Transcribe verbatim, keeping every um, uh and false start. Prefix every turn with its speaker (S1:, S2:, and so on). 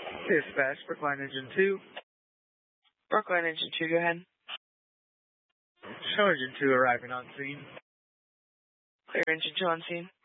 S1: Dispatch, Brookline Engine two.
S2: Brookline Engine two, go ahead.
S1: Show Engine two arriving on scene.
S2: Clear Engine two on scene.